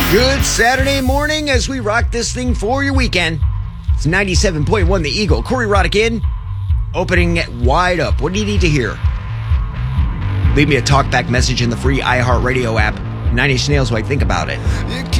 Good Saturday morning as we rock this thing for your weekend. It's 97.1 The Eagle. Corey Roddick in, opening it wide up. What do you need to hear? Leave me a talkback message in the free iHeartRadio app. 90 Snails while I think about it.